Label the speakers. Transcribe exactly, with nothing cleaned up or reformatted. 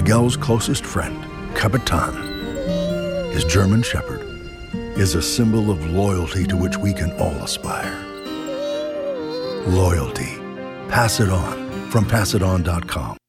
Speaker 1: Miguel's closest friend, Capitan, his German Shepherd, is a symbol of loyalty to which we can all aspire. Loyalty. Pass it on from pass it on dot com.